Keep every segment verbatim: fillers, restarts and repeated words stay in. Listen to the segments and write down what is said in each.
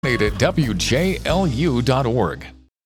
At W J L U dot org.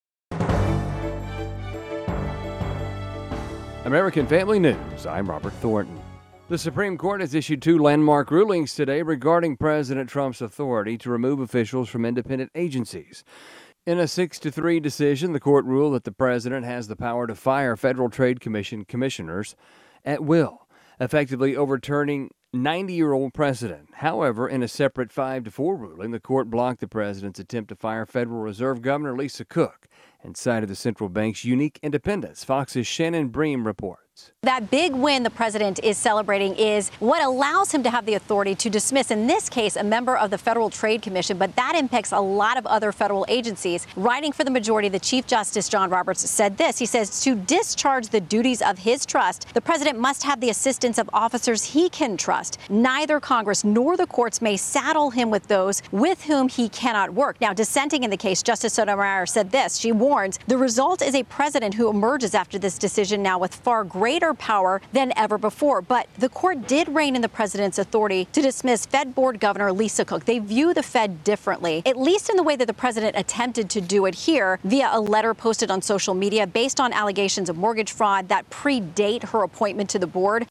American Family News, I'm Robert Thornton. The Supreme Court has issued two landmark rulings today regarding President Trump's authority to remove officials from independent agencies. In a six to three decision, the court ruled that the president has the power to fire Federal Trade Commission commissioners at will, effectively overturning ninety-year-old precedent. However, in a separate five to four ruling, the court blocked the president's attempt to fire Federal Reserve Governor Lisa Cook and cited the central bank's unique independence. Fox's Shannon Bream reports. That big win the president is celebrating is what allows him to have the authority to dismiss, in this case, a member of the Federal Trade Commission, but that impacts a lot of other federal agencies. Writing for the majority, the Chief Justice John Roberts said this. He says, to discharge the duties of his trust, the president must have the assistance of officers he can trust. Neither Congress nor the courts may saddle him with those with whom he cannot work. Now, dissenting in the case, Justice Sotomayor said this. She warns the result is a president who emerges after this decision now with far greater greater power than ever before. But the court did rein in the president's authority to dismiss Fed Board Governor Lisa Cook. They view the Fed differently, at least in the way that the president attempted to do it here via a letter posted on social media based on allegations of mortgage fraud that predate her appointment to the board.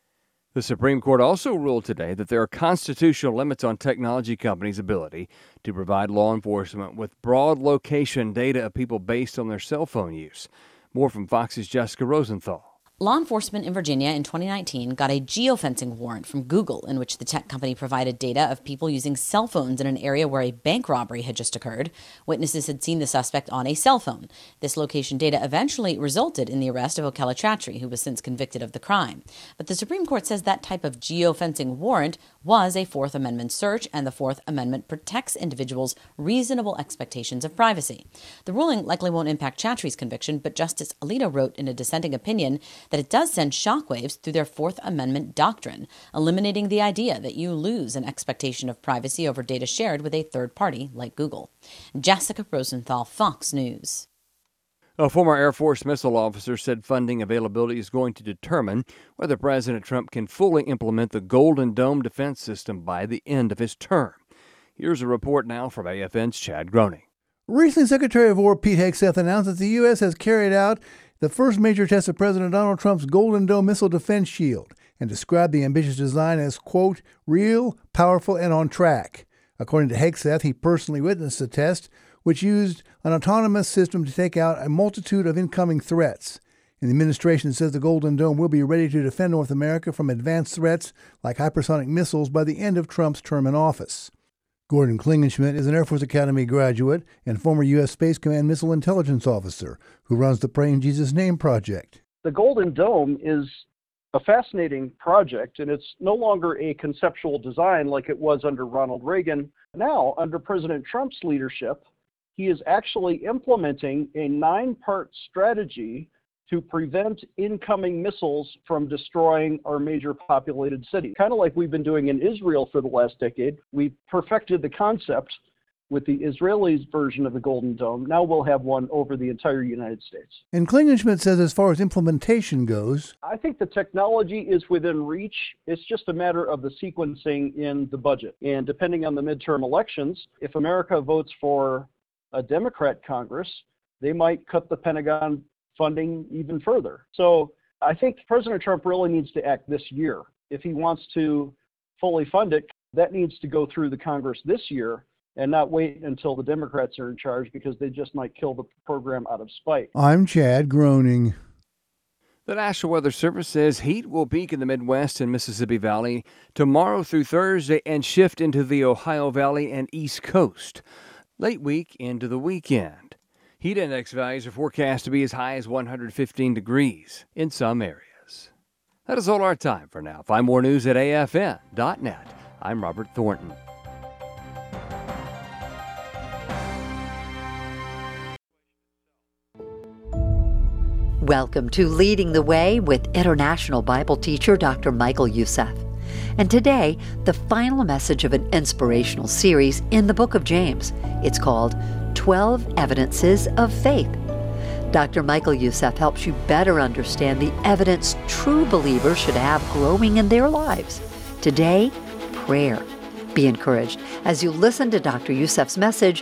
The Supreme Court also ruled today that there are constitutional limits on technology companies' ability to provide law enforcement with broad location data of people based on their cell phone use. More from Fox's Jessica Rosenthal. Law enforcement in Virginia in twenty nineteen got a geofencing warrant from Google in which the tech company provided data of people using cell phones in an area where a bank robbery had just occurred. Witnesses had seen the suspect on a cell phone. This location data eventually resulted in the arrest of Okela Chatry, who was since convicted of the crime. But the Supreme Court says that type of geofencing warrant was a Fourth Amendment search, and the Fourth Amendment protects individuals' reasonable expectations of privacy. The ruling likely won't impact Chatry's conviction, but Justice Alito wrote in a dissenting opinion that it does send shockwaves through their Fourth Amendment doctrine, eliminating the idea that you lose an expectation of privacy over data shared with a third party like Google. Jessica Rosenthal, Fox News. A former Air Force missile officer said funding availability is going to determine whether President Trump can fully implement the Golden Dome defense system by the end of his term. Here's a report now from A F N's Chad Groening. Recently, Secretary of War Pete Hegseth announced that the U S has carried out the first major test of President Donald Trump's Golden Dome missile defense shield and described the ambitious design as, quote, real, powerful, and on track. According to Hegseth, he personally witnessed the test, which used an autonomous system to take out a multitude of incoming threats. And the administration says the Golden Dome will be ready to defend North America from advanced threats like hypersonic missiles by the end of Trump's term in office. Gordon Klingenschmidt is an Air Force Academy graduate and former U S Space Command missile intelligence officer who runs the Pray in Jesus' Name project. The Golden Dome is a fascinating project, and it's no longer a conceptual design like it was under Ronald Reagan. Now, under President Trump's leadership, he is actually implementing a nine-part strategy to prevent incoming missiles from destroying our major populated cities. Kind of like we've been doing in Israel for the last decade. We perfected the concept with the Israelis' version of the Golden Dome. Now we'll have one over the entire United States. And Klingenschmidt says as far as implementation goes, I think the technology is within reach. It's just a matter of the sequencing in the budget. And depending on the midterm elections, if America votes for a Democrat Congress, they might cut the Pentagon funding even further. So I think President Trump really needs to act this year. If he wants to fully fund it, that needs to go through the Congress this year and not wait until the Democrats are in charge, because they just might kill the program out of spite. I'm Chad Groening. The National Weather Service says heat will peak in the Midwest and Mississippi Valley tomorrow through Thursday and shift into the Ohio Valley and East Coast late week into the weekend. Heat index values are forecast to be as high as one hundred fifteen degrees in some areas. That is all our time for now. Find more news at A F N dot net. I'm Robert Thornton. Welcome to Leading the Way with International Bible teacher Doctor Michael Youssef. And today, the final message of an inspirational series in the book of James. It's called twelve Evidences of Faith. Doctor Michael Youssef helps you better understand the evidence true believers should have growing in their lives. Today, prayer. Be encouraged as you listen to Doctor Youssef's message